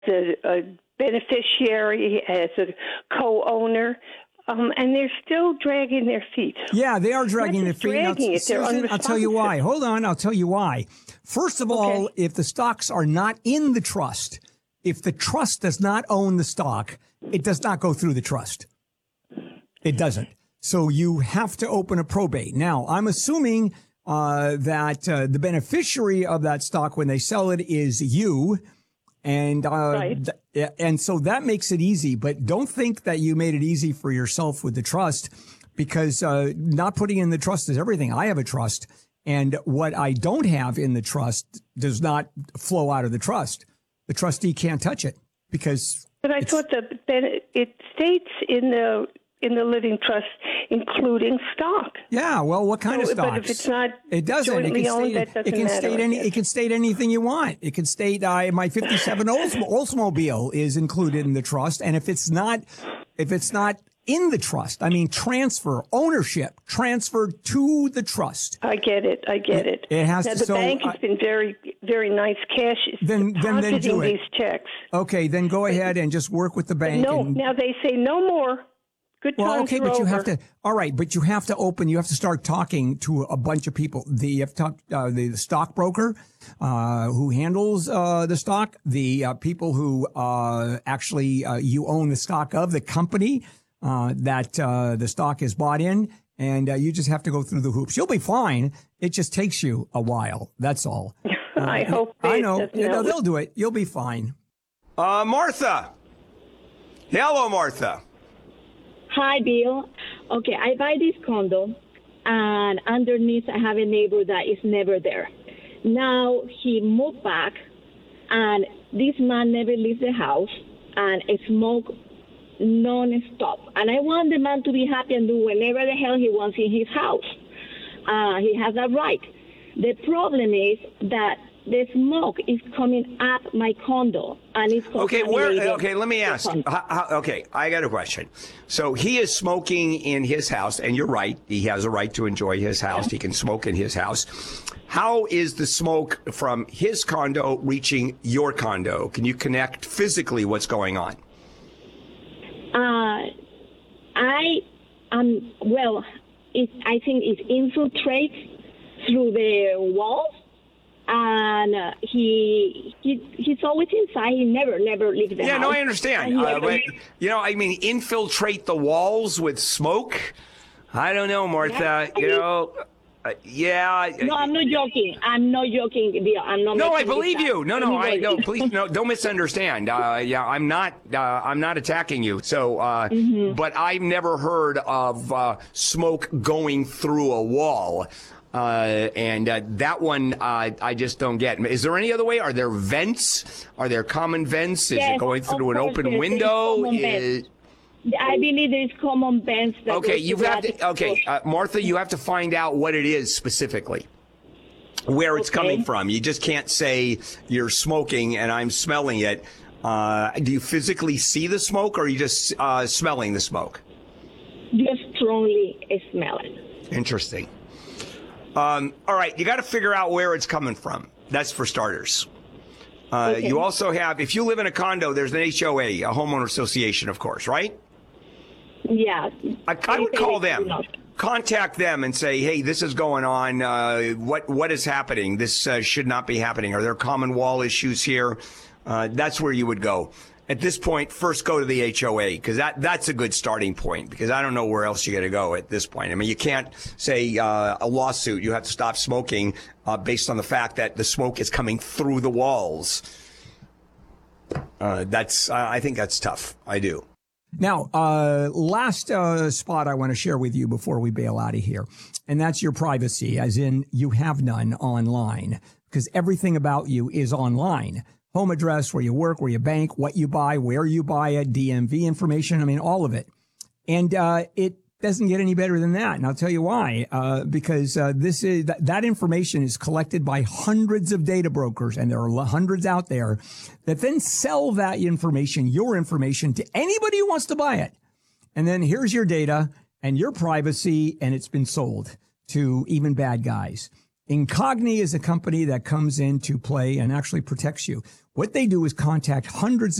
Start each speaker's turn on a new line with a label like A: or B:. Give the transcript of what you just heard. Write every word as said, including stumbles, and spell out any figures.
A: a, a beneficiary, as a co-owner. Um, and they're still dragging their feet.
B: Yeah, they are dragging their
A: just
B: feet. Now,
A: dragging it. They're
B: Susan, I'll tell you why.
A: unresponsive.
B: Hold on, I'll tell you why. First of all,
A: Okay.
B: if the stocks are not in the trust, if the trust does not own the stock, it does not go through the trust. It doesn't. So you have to open a probate. Now, I'm assuming uh, that uh, the beneficiary of that stock when they sell it is you. And, uh,
A: Right.
B: th- and so that makes it easy, but don't think that you made it easy for yourself with the trust, because, uh, not putting in the trust is everything. I have a trust, and what I don't have in the trust does not flow out of the trust. The trustee can't touch it because.
A: But I thought that then it states in the in the living trust, including stock.
B: Yeah, well, what kind
A: So,
B: of stocks?
A: but if it's not
B: it doesn't. It
A: jointly
B: can
A: owned,
B: state,
A: that doesn't
B: it can
A: matter,
B: state
A: I
B: any.
A: guess.
B: It can state anything you want. It can state uh, my fifty-seven Olds- Oldsmobile is included in the trust, and if it's not, if it's not in the trust, I mean transfer ownership, transfer to the trust.
A: I get it. I get it.
B: It has
A: now,
B: to-
A: the
B: so,
A: bank has
B: uh,
A: been very, very nice. Cash is
B: Then- then- then
A: depositing
B: do it.
A: these checks.
B: Okay, then go ahead and just work with the bank.
A: No,
B: and,
A: now they say no more. Good
B: Well,
A: times
B: okay,
A: are
B: but you
A: over.
B: have to. All right, but you have to open. You have to start talking to a bunch of people. The you have to talk uh, the stockbroker uh, who handles uh, the stock, the uh, people who uh, actually uh, you own the stock of, the company uh, that uh, the stock is bought in, and uh, you just have to go through the hoops. You'll be fine. It just takes you a while. That's all.
A: I hope
B: I
A: it
B: know.
A: doesn't
B: You know,
A: help.
B: they'll do it. You'll be fine.
C: Uh, Martha. Hello, Martha.
D: Hi, Bill. Okay, I buy this condo, and underneath I have a neighbor that is never there. Now he moved back, and this man never leaves the house, and smoke non-stop. And I want the man to be happy and do whatever the hell he wants in his house. Uh, he has that right. The problem is that the smoke is coming up my condo, and it's
C: Okay, where?
D: contaminating
C: Okay, let me
D: the
C: ask.
D: condo.
C: How, how, okay, I got a question. So he is smoking in his house, and you're right. He has a right to enjoy his house. He can smoke in his house. How is the smoke from his condo reaching your condo? Can you connect physically what's going on?
D: Uh, I um well, it, I think it infiltrates through the walls, and uh, he he he's always inside. He never never leaves the
C: Yeah,
D: house.
C: no, I understand.
D: And he
C: Uh,
D: never-
C: but, you know, I mean, infiltrate the walls with smoke? I don't know, Martha.
D: Yeah.
C: You know, uh, yeah.
D: no, I'm not joking. I'm not joking, Bill. I'm not.
C: No, I
D: making this
C: believe
D: up.
C: you. No, no, I
D: Anybody.
C: no. Please, no. Don't misunderstand. Uh, yeah, I'm not. Uh, I'm not attacking you. So, uh,
D: Mm-hmm.
C: but I've never heard of uh, smoke going through a wall, uh, and uh, that one uh, I just don't get. Is there any other way? Are there vents? Are there common vents? Is
D: Yes,
C: it going
D: of
C: through an
D: course,
C: open
D: there's- there's
C: window?
D: common vents.
C: Is-
D: I believe there is common vents. That
C: Okay,
D: goes
C: you
D: to
C: have
D: that
C: to. Okay, uh, Martha, you have to find out what it is specifically, where it's
D: Okay.
C: coming from. You just can't say you're smoking and I'm smelling it. Uh, do you physically see the smoke, or are you just uh, smelling the smoke?
D: just strongly smell it.
C: Interesting. Um, all right, you got to figure out where it's coming from. That's for starters. Uh,
D: Okay.
C: You also have, if you live in a condo, there's an H O A, a homeowner association, of course, right?
D: Yeah.
C: I, I would
D: They
C: call
D: say
C: them,
D: not.
C: contact them, and say, "Hey, this is going on. Uh, what what is happening? This uh, should not be happening. Are there common wall issues here?" Uh, that's where you would go. At this point, first go to the H O A, because that that's a good starting point. Because I don't know where else you got to go at this point. I mean, you can't say uh, a lawsuit. You have to stop smoking uh, based on the fact that the smoke is coming through the walls. Uh, that's I I think that's tough. I do.
B: Now, uh, last uh, spot I want to share with you before we bail out of here, and that's your privacy, as in you have none online, because everything about you is online. Home address, where you work, where you bank, what you buy, where you buy it, D M V information, I mean, all of it. And uh, it doesn't get any better than that. And I'll tell you why. Uh, because uh, this is th- that information is collected by hundreds of data brokers, and there are hundreds out there that then sell that information, your information, to anybody who wants to buy it. And then here's your data and your privacy, and it's been sold to even bad guys. Incogni is a company that comes in to play and actually protects you. What they do is contact hundreds